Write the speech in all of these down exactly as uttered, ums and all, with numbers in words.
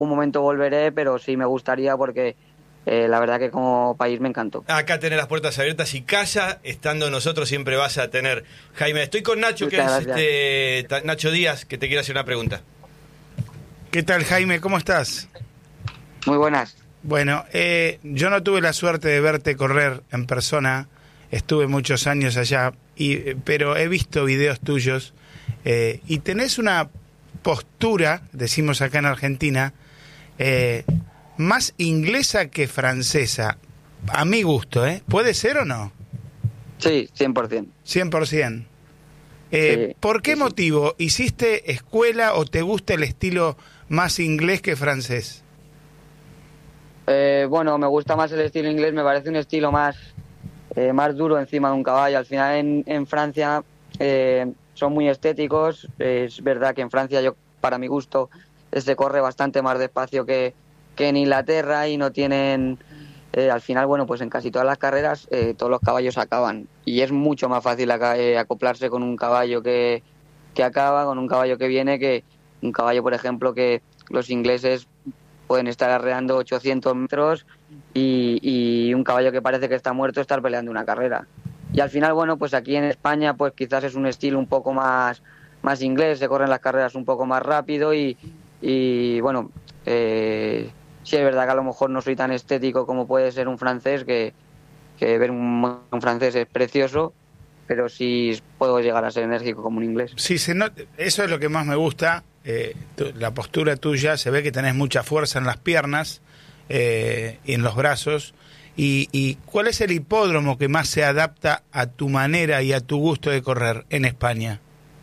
un momento volveré, pero sí me gustaría porque eh, la verdad que como país me encantó. Acá tenés las puertas abiertas y casa, estando nosotros siempre vas a tener. Jaime, estoy con Nacho, Muchas que es este, Nacho Díaz, que te quiere hacer una pregunta. ¿Qué tal, Jaime? ¿Cómo estás? Muy buenas. Bueno, eh, yo no tuve la suerte de verte correr en persona, estuve muchos años allá, y, pero he visto videos tuyos eh, y tenés una postura, decimos acá en Argentina, eh, más inglesa que francesa, a mi gusto, ¿eh? ¿Puede ser o no? Sí, cien por ciento. cien por ciento. Eh, Sí, ¿Por qué sí, sí. motivo hiciste escuela o te gusta el estilo más inglés que francés? Eh, bueno, me gusta más el estilo inglés, me parece un estilo más, eh, más duro encima de un caballo. Al final en, en Francia eh, son muy estéticos. Es verdad que en Francia, yo para mi gusto, eh, se corre bastante más despacio que, que en Inglaterra y no tienen... Eh, al final, bueno, pues en casi todas las carreras eh, todos los caballos acaban y es mucho más fácil aca- eh, acoplarse con un caballo que, que acaba, con un caballo que viene, que un caballo, por ejemplo, que los ingleses pueden estar arreando ochocientos metros y, y un caballo que parece que está muerto estar peleando una carrera. Y al final, bueno, pues aquí en España pues quizás es un estilo un poco más, más inglés, se corren las carreras un poco más rápido y, y bueno, eh, sí es verdad que a lo mejor no soy tan estético como puede ser un francés, que, que ver un, un francés es precioso, pero sí puedo llegar a ser enérgico como un inglés. Sí, se not- eso es lo que más me gusta, eh, tu- la postura tuya, se ve que tenés mucha fuerza en las piernas eh, y en los brazos. Y, ¿Y cuál es el hipódromo que más se adapta a tu manera y a tu gusto de correr en España?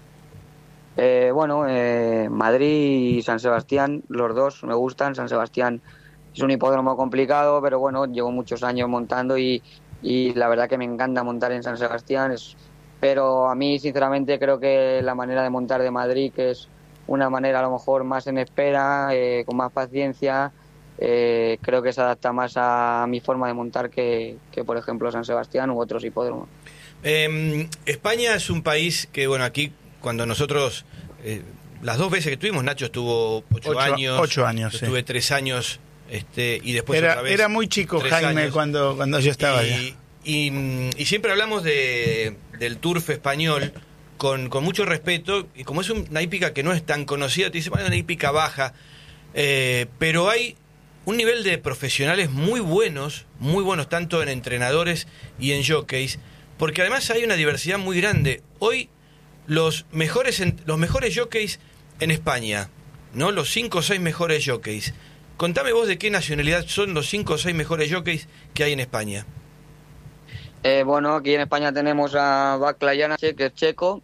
Eh, bueno, eh, Madrid y San Sebastián, los dos me gustan. San Sebastián es un hipódromo complicado, pero bueno, llevo muchos años montando y, y la verdad que me encanta montar en San Sebastián. Es, pero a mí, sinceramente, creo que la manera de montar de Madrid, que es una manera a lo mejor más en espera, eh, con más paciencia, eh, creo que se adapta más a mi forma de montar que, que por ejemplo, San Sebastián u otros hipódromos. Eh, España es un país que, bueno, aquí cuando nosotros, eh, las dos veces que estuvimos, Nacho estuvo ocho, Ocho- años, ocho años, yo sí. estuve tres años, este, y después Era, otra vez. era muy chico tres Jaime años. cuando, cuando yo estaba allá. y, y, mm, y siempre hablamos de, del turf español con, con mucho respeto, y como es una hípica que no es tan conocida, te dice, bueno, es una hípica baja, eh, pero hay un nivel de profesionales muy buenos, muy buenos tanto en entrenadores y en jockeys, porque además hay una diversidad muy grande. Hoy los mejores en- los mejores jockeys en España, ¿no? Los cinco o seis mejores jockeys. Contame vos de qué nacionalidad son los cinco o seis mejores jockeys que hay en España. Eh, bueno, aquí en España tenemos a Vaclav Janacek, que es checo,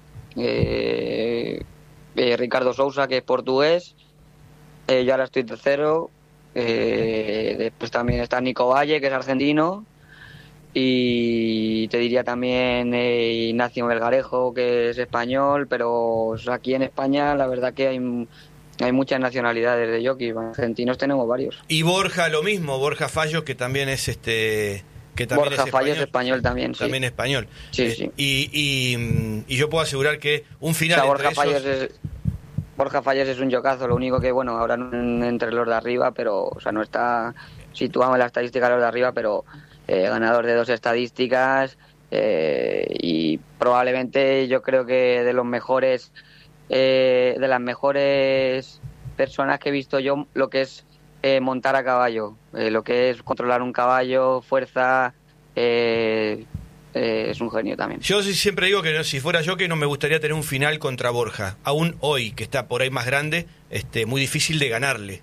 eh, eh, Ricardo Sousa, que es portugués, eh, yo ahora estoy tercero, eh, después también está Nico Valle, que es argentino, y te diría también eh, Ignacio Melgarejo, que es español, pero o sea, aquí en España la verdad que hay, hay muchas nacionalidades de jockey, argentinos tenemos varios. Y Borja lo mismo, Borja Fallos, que también es este que también Borja es Fallos español, español también, sí. también español. Sí, Eh, sí. Y, y, mm, y yo puedo asegurar que un O final sea, entre Borja esos... Fallos es Borja Fallos es un yocazo, lo único que, bueno, ahora no en- entre los de arriba, pero, o sea, no está situado en la estadística de los de arriba, pero eh, ganador de dos estadísticas eh, y probablemente yo creo que de los mejores, eh, de las mejores personas que he visto yo, lo que es eh, montar a caballo, eh, lo que es controlar un caballo, fuerza, eh, eh, es un genio también. Yo sí siempre digo que no, si fuera yo que no me gustaría tener un final contra Borja, aún hoy que está por ahí más grande, este, muy difícil de ganarle.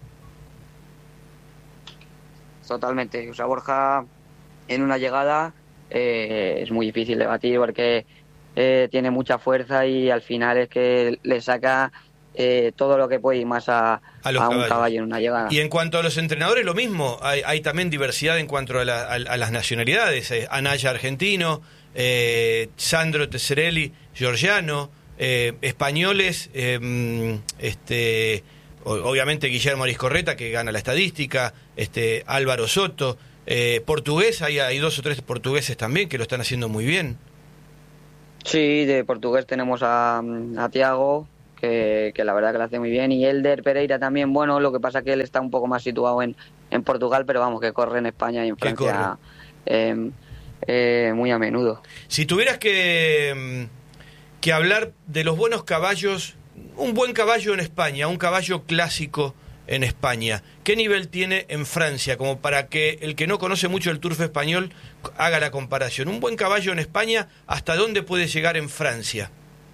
Totalmente, o sea, Borja en una llegada eh, es muy difícil de batir porque eh, tiene mucha fuerza y al final es que le saca eh, todo lo que puede y más a, A los a un caballos. caballo en una llegada. Y en cuanto a los entrenadores, lo mismo. Hay, hay también diversidad en cuanto a, la- a- a las nacionalidades. Eh, Anaya argentino, eh, Sandro Tesserelli georgiano, eh, españoles, eh, mm, este, o- obviamente Guillermo Ariscorreta, que gana la estadística, este, Álvaro Soto, eh, portugués, hay, hay dos o tres portugueses también que lo están haciendo muy bien. Sí, de portugués tenemos a, a Tiago, que, que la verdad que lo hace muy bien. Y Elder Pereira también, bueno, lo que pasa que él está un poco más situado en, en Portugal, pero vamos, que corre en España y en Francia eh, eh, muy a menudo. Si tuvieras que, que hablar de los buenos caballos, un buen caballo en España, un caballo clásico en España, ¿qué nivel tiene en Francia? Como para que el que no conoce mucho el turf español haga la comparación. Un buen caballo en España, ¿hasta dónde puede llegar en Francia?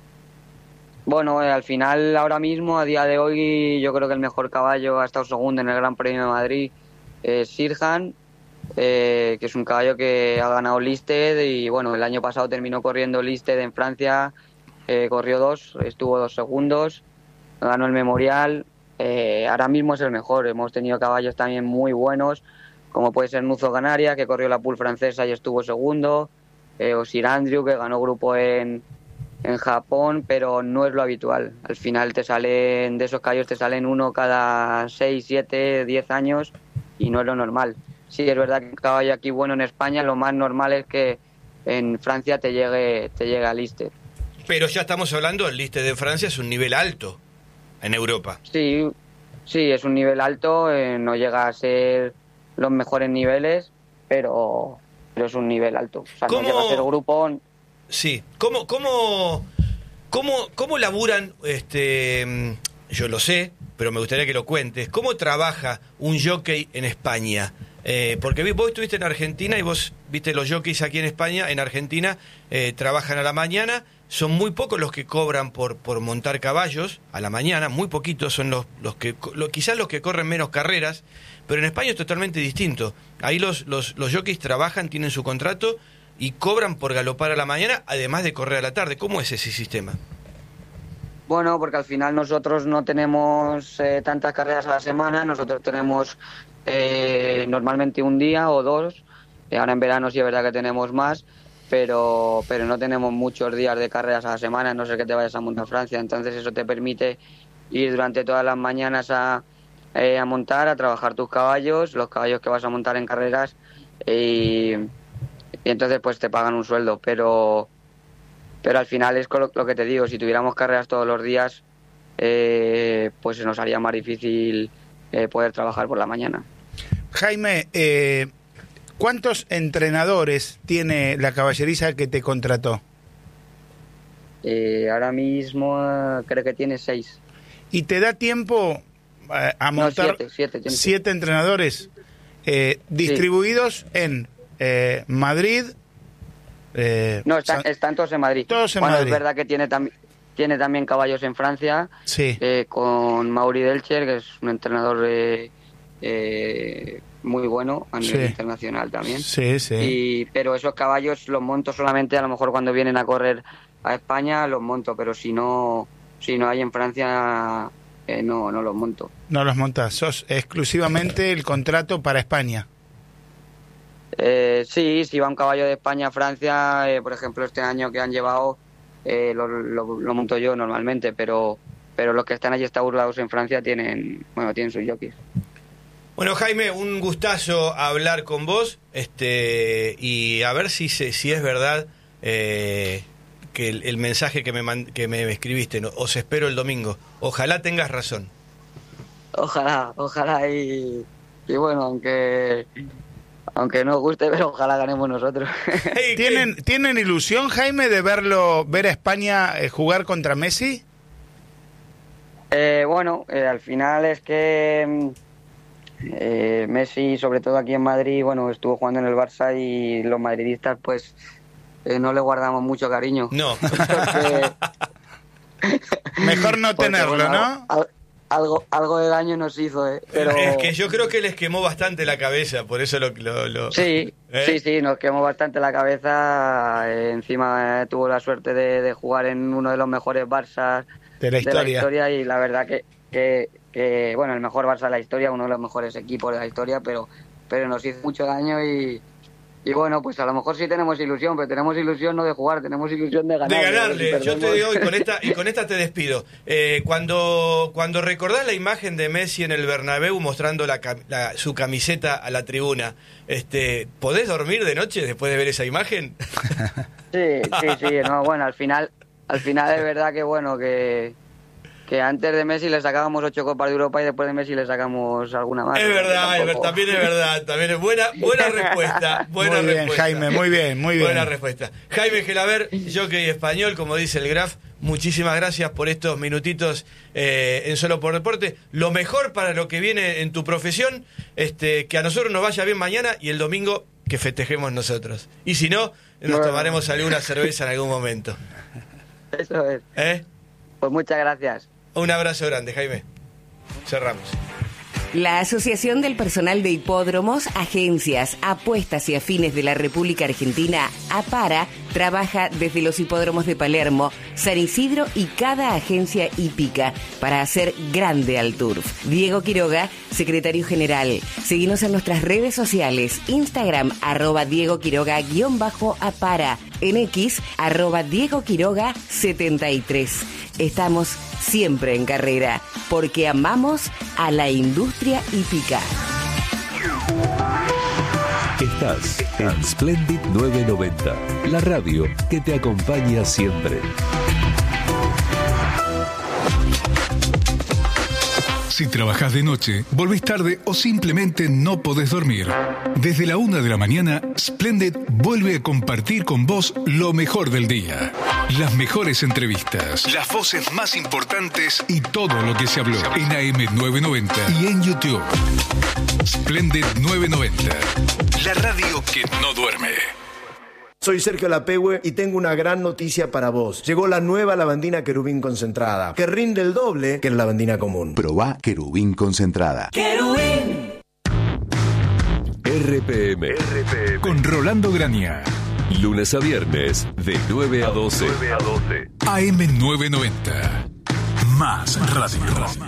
Bueno, eh, al final, ahora mismo, a día de hoy, yo creo que el mejor caballo ha estado segundo en el Gran Premio de Madrid es Sirhan, eh, que es un caballo que ha ganado Listed y bueno, el año pasado terminó corriendo Listed en Francia, eh, corrió dos, estuvo dos segundos, ganó el Memorial. Eh, ahora mismo es el mejor. Hemos tenido caballos también muy buenos, como puede ser Nuzo Ganaria, que corrió la pool francesa y estuvo segundo, eh, o Sir Andrew, que ganó grupo en, en Japón, pero no es lo habitual. Al final te salen, de esos caballos te salen uno cada seis, siete, diez años y no es lo normal. Sí, es verdad que un caballo aquí bueno en España, lo más normal es que en Francia te llegue, te llegue a Listed. Pero ya estamos hablando, el Listed de Francia es un nivel alto en Europa. Sí, sí, es un nivel alto, eh, no llega a ser los mejores niveles, pero, pero es un nivel alto. O sea, ¿Cómo? No llega a ser grupo. Sí, ¿cómo, cómo, cómo, cómo laburan, este, yo lo sé, pero me gustaría que lo cuentes, cómo trabaja un jockey en España? Eh, porque vos estuviste en Argentina y vos viste los jockeys aquí en España, en Argentina, eh, trabajan a la mañana. Son muy pocos los que cobran por, por montar caballos a la mañana, muy poquitos son los, los que, lo, quizás los que corren menos carreras, pero en España es totalmente distinto. Ahí los, los, los jockeys trabajan, tienen su contrato y cobran por galopar a la mañana, además de correr a la tarde. ¿Cómo es ese sistema? Bueno, porque al final nosotros no tenemos eh, tantas carreras a la semana, nosotros tenemos eh, normalmente un día o dos, eh, ahora en verano sí es verdad que tenemos más, pero pero no tenemos muchos días de carreras a la semana, a no ser que te vayas a montar Francia. Entonces eso te permite ir durante todas las mañanas a, eh, a montar, a trabajar tus caballos, los caballos que vas a montar en carreras, y, y entonces pues te pagan un sueldo, pero pero al final es lo, lo que te digo, si tuviéramos carreras todos los días, eh, pues se nos haría más difícil eh, poder trabajar por la mañana. Jaime, eh... ¿cuántos entrenadores tiene la caballeriza que te contrató? Eh, ahora mismo eh, creo que tiene seis. ¿Y te da tiempo eh, a montar no, siete, siete, tiene siete entrenadores eh, distribuidos sí. en eh, Madrid? Eh, no, están, San... están todos en Madrid. Todos en bueno, Madrid. Es verdad que tiene, tam tiene también caballos en Francia, sí. eh, con Mauri Delcher, que es un entrenador eh, eh, muy bueno a nivel sí. internacional también. Sí, sí. Y, pero esos caballos los monto solamente a lo mejor cuando vienen a correr a España los monto, pero si no si no hay en Francia eh, no no los monto. No los montas, sos exclusivamente el contrato para España. Eh, sí, si va un caballo de España a Francia, eh, por ejemplo este año que han llevado eh, lo, lo, lo monto yo normalmente, pero pero los que están allí establecidos en Francia tienen bueno tienen sus jockeys. Bueno, Jaime, un gustazo hablar con vos, este y a ver si se, si es verdad eh, que el, el mensaje que me man, que me escribiste, ¿no? Os espero el domingo. Ojalá tengas razón. Ojalá, ojalá y, y bueno, aunque aunque no os guste, pero ojalá ganemos nosotros. Hey, ¿Tienen tienen ilusión, Jaime, de verlo ver a España eh, jugar contra Messi? Eh, bueno, eh, al final es que Eh, Messi, sobre todo aquí en Madrid, bueno, estuvo jugando en el Barça y los madridistas pues eh, no le guardamos mucho cariño. No. Porque, mejor no porque, tenerlo, bueno, ¿no? Al, algo algo de daño nos hizo, ¿eh? Pero es que yo creo que les quemó bastante la cabeza, por eso lo... lo, lo... Sí, ¿Eh? sí, sí, nos quemó bastante la cabeza. Eh, encima eh, tuvo la suerte de, de jugar en uno de los mejores Barças de la historia, de la historia y la verdad que... que que bueno, el mejor Barça de la historia, uno de los mejores equipos de la historia, pero pero nos hizo mucho daño y, y bueno, pues a lo mejor sí tenemos ilusión, pero tenemos ilusión no de jugar, tenemos ilusión de ganar. De ganarle, si yo te digo, y con esta, y con esta te despido. Eh, cuando, cuando recordás la imagen de Messi en el Bernabéu mostrando la, la, su camiseta a la tribuna, este, ¿podés dormir de noche después de ver esa imagen? Sí, sí, sí, no, bueno, al final, al final es verdad que bueno, que que antes de Messi le sacábamos ocho Copas de Europa y después de Messi le sacamos alguna más. Es verdad, es verdad, también es verdad, también es buena, buena respuesta, buena muy bien, respuesta. Jaime, muy bien, muy bien. Buena respuesta. Jaime Gelabert, jockey español, como dice el Graf, muchísimas gracias por estos minutitos eh, en Solo por Deporte. Lo mejor para lo que viene en tu profesión, este, que a nosotros nos vaya bien mañana y el domingo que festejemos nosotros. Y si no, nos bueno. tomaremos alguna cerveza en algún momento. Eso es. ¿Eh? Pues muchas gracias. Un abrazo grande, Jaime. Cerramos. La Asociación del Personal de Hipódromos, Agencias, Apuestas y Afines de la República Argentina, APARA, trabaja desde los hipódromos de Palermo, San Isidro y cada agencia hípica para hacer grande al turf. Diego Quiroga, secretario general. Seguinos en nuestras redes sociales, Instagram, arroba Diego Quiroga, guión bajo APARA, en X, arroba Diego Quiroga setenta y tres. Estamos siempre en carrera, porque amamos a la industria hípica. Estás en Splendid novecientos noventa, la radio que te acompaña siempre. Si trabajás de noche, volvés tarde o simplemente no podés dormir, desde la una de la mañana, Splendid vuelve a compartir con vos lo mejor del día. Las mejores entrevistas, las voces más importantes y todo lo que se habló en A M novecientos noventa y en YouTube. Splendid novecientos noventa, la radio que no duerme. Soy Sergio Lapehue y tengo una gran noticia para vos. Llegó la nueva lavandina Querubín concentrada, que rinde el doble que la lavandina común. Probá Querubín concentrada. ¡Querubín! R P M. R P M. Con Rolando Grania. Lunes a viernes, de nueve a doce. A M novecientos noventa. Más radio.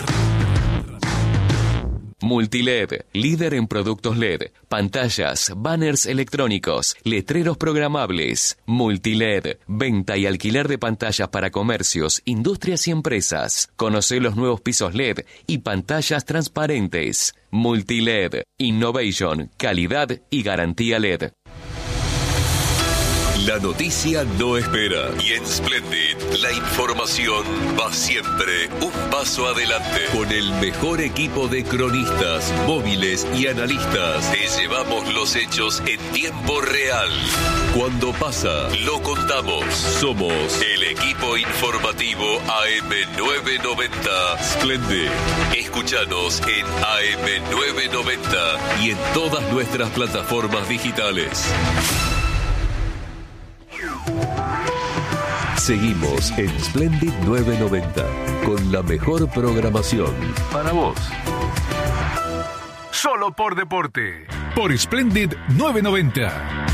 Multiled, líder en productos L E D, pantallas, banners electrónicos, letreros programables. Multiled, venta y alquiler de pantallas para comercios, industrias y empresas. Conoce los nuevos pisos L E D y pantallas transparentes. Multiled, innovation, calidad y garantía L E D. La noticia no espera y en Splendid la información va siempre un paso adelante. Con el mejor equipo de cronistas, móviles y analistas te llevamos los hechos en tiempo real. Cuando pasa, lo contamos. Somos el equipo informativo A M novecientos noventa Splendid. Escúchanos en A M novecientos noventa y en todas nuestras plataformas digitales. Seguimos en Splendid novecientos noventa con la mejor programación para vos. Solo por deporte. Por Splendid novecientos noventa.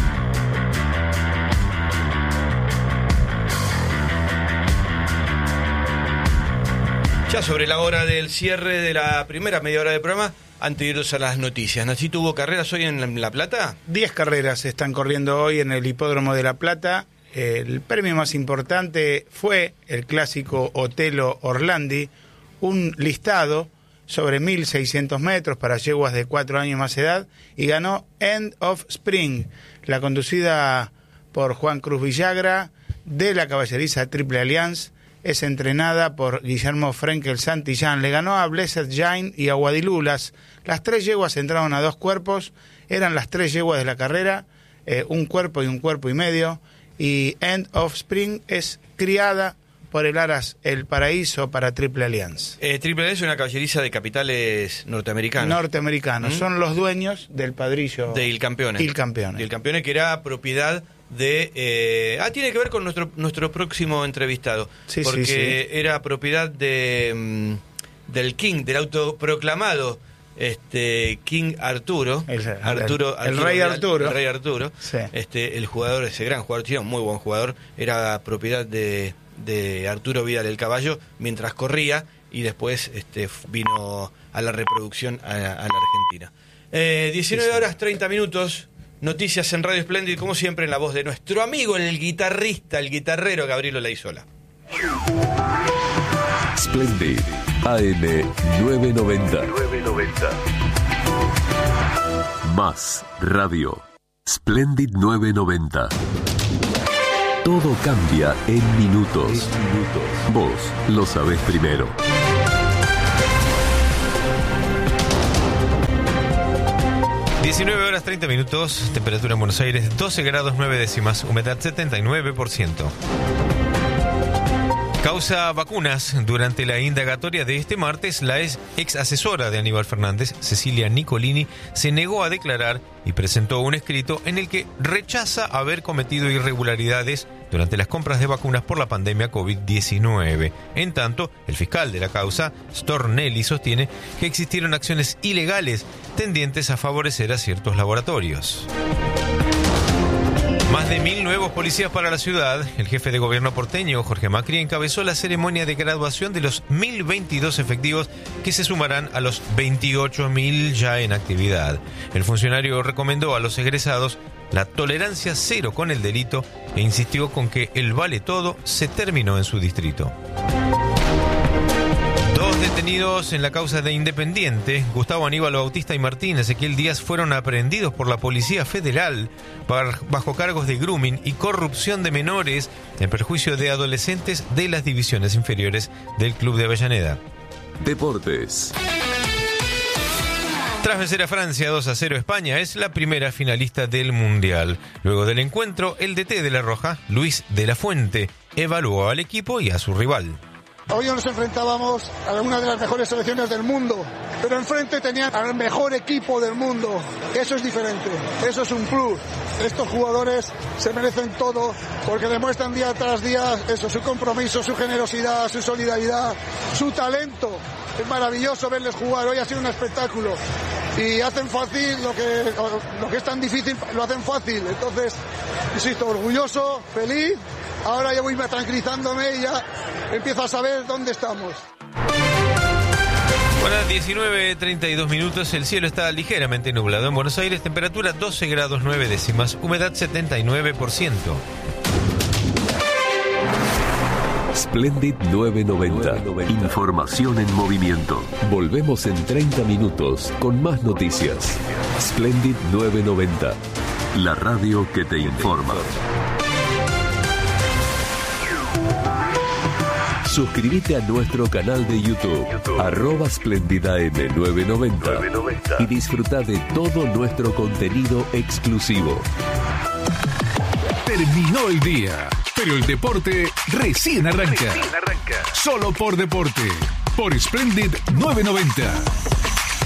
Ya sobre la hora del cierre de la primera media hora del programa, antes de irnos a las noticias. ¿Nachito, hubo carreras hoy en La Plata? Diez carreras se están corriendo hoy en el Hipódromo de La Plata. El premio más importante fue el clásico Otelo Orlandi, un listado sobre mil seiscientos metros para yeguas de cuatro años más edad, y ganó End of Spring, la conducida por Juan Cruz Villagra de la caballeriza Triple Alliance. Es entrenada por Guillermo Frenkel Santillán. Le ganó a Blessed Jane y a Guadilulas. Las tres yeguas entraron a dos cuerpos, eran las tres yeguas de la carrera, eh, un cuerpo y un cuerpo y medio. Y End of Spring es criada por el Aras El Paraíso para Triple Alliance. Eh, Triple Alliance es una caballeriza de capitales norteamericanos. Norteamericanos. ¿Mm? Son los dueños del padrillo. De Il Campione. Il Campione. Il Campione, que era propiedad de... Eh, ah, tiene que ver con nuestro nuestro próximo entrevistado. Sí, porque sí, sí. era propiedad de mm, del King, del autoproclamado este King Arturo, el, Arturo, el, el Arturo rey Real, Arturo, el rey Arturo, sí. este el jugador, ese gran jugador, tío, muy buen jugador, era propiedad de, de Arturo Vidal el Caballo mientras corría y después este vino a la reproducción a, a la Argentina. Eh, diecinueve horas treinta minutos, noticias en Radio Splendid, como siempre en la voz de nuestro amigo el guitarrista, el guitarrero Gabriel Olaizola. Splendid A M novecientos noventa. Más radio. Splendid novecientos noventa. Todo cambia en minutos. Vos lo sabés primero. diecinueve horas treinta minutos, temperatura en Buenos Aires doce grados nueve décimas, humedad setenta y nueve por ciento. Causa vacunas. Durante la indagatoria de este martes, la ex asesora de Aníbal Fernández, Cecilia Nicolini, se negó a declarar y presentó un escrito en el que rechaza haber cometido irregularidades durante las compras de vacunas por la pandemia COVID diecinueve. En tanto, el fiscal de la causa, Stornelli, sostiene que existieron acciones ilegales tendientes a favorecer a ciertos laboratorios. Más de mil nuevos policías para la ciudad. El jefe de gobierno porteño, Jorge Macri, encabezó la ceremonia de graduación de los mil veintidós efectivos que se sumarán a los veintiocho mil ya en actividad. El funcionario recomendó a los egresados la tolerancia cero con el delito e insistió con que el vale todo se terminó en su distrito. Dos detenidos en la causa de Independiente, Gustavo Aníbal Bautista y Martín Ezequiel Díaz, fueron aprehendidos por la Policía Federal bajo cargos de grooming y corrupción de menores en perjuicio de adolescentes de las divisiones inferiores del Club de Avellaneda. Deportes. Tras vencer a Francia dos a cero, España es la primera finalista del Mundial. Luego del encuentro, el D T de la Roja, Luis de la Fuente, evaluó al equipo y a su rival. Hoy nos enfrentábamos a una de las mejores selecciones del mundo, pero enfrente tenían al mejor equipo del mundo. Eso es diferente, eso es un plus. Estos jugadores se merecen todo porque demuestran día tras día eso, su compromiso, su generosidad, su solidaridad, su talento. Es maravilloso verles jugar, hoy ha sido un espectáculo. Y hacen fácil lo que, lo que es tan difícil, lo hacen fácil. Entonces, insisto, orgulloso, feliz. Ahora ya voy tranquilizándome y ya empiezo a saber dónde estamos. Bueno, diecinueve treinta y dos minutos, el cielo está ligeramente nublado en Buenos Aires, temperatura doce grados nueve décimas, humedad setenta y nueve por ciento. Splendid novecientos noventa. Información en movimiento. Volvemos en treinta minutos con más noticias. Splendid novecientos noventa. La radio que te informa. Suscríbete a nuestro canal de YouTube, arroba Splendida M novecientos noventa, y disfruta de todo nuestro contenido exclusivo. Terminó el día, pero el deporte recién arranca. Recién arranca. Solo por deporte, por Splendid novecientos noventa.